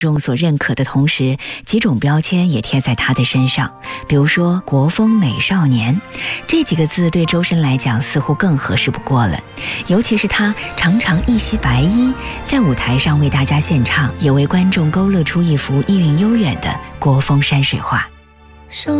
众所认可的同时，几种标签也贴在他的身上，比如说国风美少年，这几个字对周深来讲似乎更合适不过了。尤其是他常常一袭白衣在舞台上为大家献唱，也为观众勾勒出一幅意蕴悠远的国风山水画。